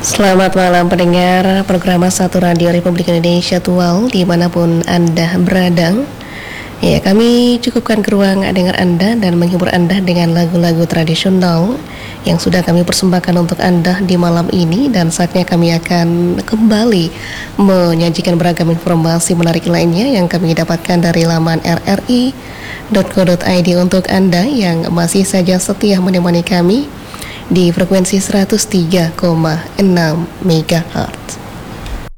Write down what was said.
Selamat malam pendengar program Satu Radio Republik Indonesia Tual dimanapun Anda berada. Ya, kami cukupkan ke ruang dengar Anda dan menghibur Anda dengan lagu-lagu tradisional yang sudah kami persembahkan untuk Anda di malam ini. Dan saatnya kami akan kembali menyajikan beragam informasi menarik lainnya yang kami dapatkan dari laman rri.co.id untuk Anda yang masih saja setia menemani kami di frekuensi 103,6 MHz.